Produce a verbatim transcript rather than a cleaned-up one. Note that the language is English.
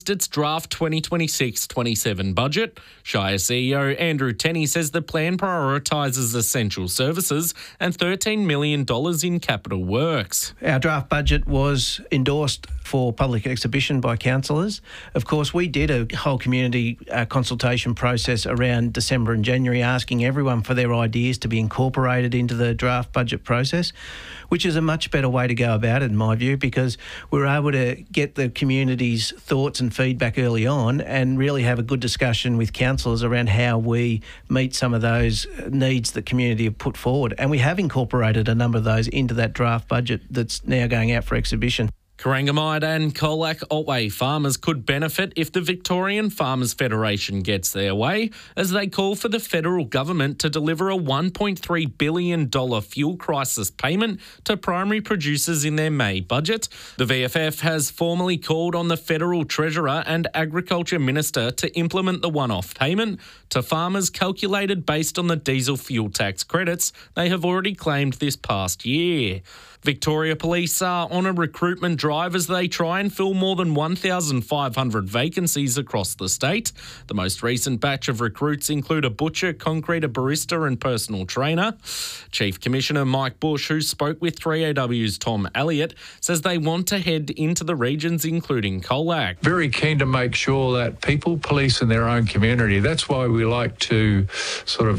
its draft twenty twenty-six twenty-seven budget. Shire C E O Andrew Tenney says the plan prioritises essential services and thirteen million dollars in capital works. Our draft budget was endorsed for public exhibition by councillors. Of course, we did a whole community uh, consultation process around December and January, asking everyone for their ideas to be incorporated into the draft budget process, which is a much better way to go about it, in my view, because we're able to get the community's thoughts and feedback early on and really have a good discussion with councillors around how we meet some of those needs that community have put forward. And we have incorporated a number of those into that draft budget that's now going out for exhibition. Corangamite and Colac Otway farmers could benefit if the Victorian Farmers Federation gets their way, as they call for the federal government to deliver a one point three billion dollars fuel crisis payment to primary producers in their May budget. The V F F has formally called on the Federal Treasurer and Agriculture Minister to implement the one-off payment to farmers calculated based on the diesel fuel tax credits they have already claimed this past year. Victoria Police are on a recruitment drive as they try and fill more than one thousand five hundred vacancies across the state. The most recent batch of recruits include a butcher, concreter, barista and personal trainer. Chief Commissioner Mike Bush, who spoke with three A W's Tom Elliott, says they want to head into the regions including Colac. Very keen to make sure that people police in their own community. That's why we like to sort of